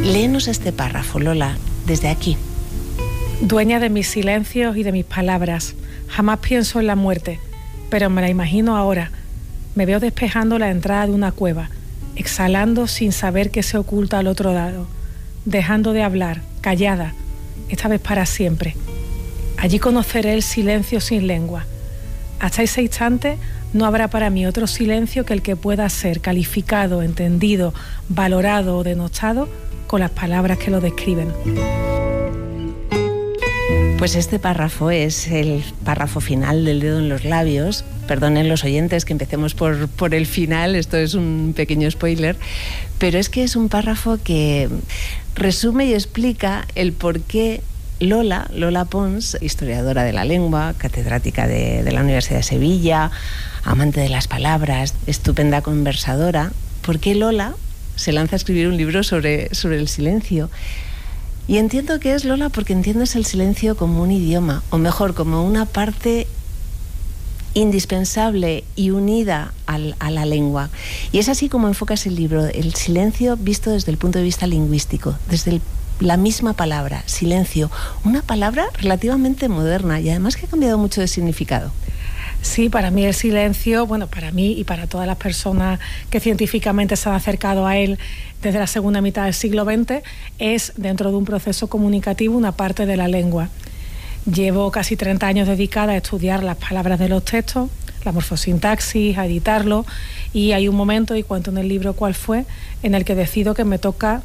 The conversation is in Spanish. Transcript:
Léenos este párrafo, Lola, desde aquí. Dueña de mis silencios y de mis palabras, jamás pienso en la muerte, pero me la imagino ahora. Me veo despejando la entrada de una cueva, exhalando sin saber qué se oculta al otro lado, dejando de hablar, callada, esta vez para siempre. Allí conoceré el silencio sin lengua. Hasta ese instante no habrá para mí otro silencio que el que pueda ser calificado, entendido, valorado o denostado con las palabras que lo describen. Pues este párrafo es el párrafo final del Dedo en los labios. Perdonen los oyentes que empecemos por el final, esto es un pequeño spoiler, pero es que es un párrafo que resume y explica el por qué Lola Pons, historiadora de la lengua, catedrática de la Universidad de Sevilla, amante de las palabras, estupenda conversadora, ¿por qué Lola se lanza a escribir un libro sobre el silencio? Y entiendo que es, Lola, porque entiendes el silencio como un idioma, o mejor, como una parte indispensable y unida a la lengua. Y es así como enfocas el libro, el silencio visto desde el punto de vista lingüístico, desde la misma palabra, silencio, una palabra relativamente moderna y además que ha cambiado mucho de significado. Sí, para mí el silencio, bueno, para mí y para todas las personas que científicamente se han acercado a él desde la segunda mitad del siglo XX, es, dentro de un proceso comunicativo, una parte de la lengua. Llevo casi 30 años dedicada a estudiar las palabras de los textos, la morfosintaxis, a editarlo, y hay un momento, y cuento en el libro cuál fue, en el que decido que me toca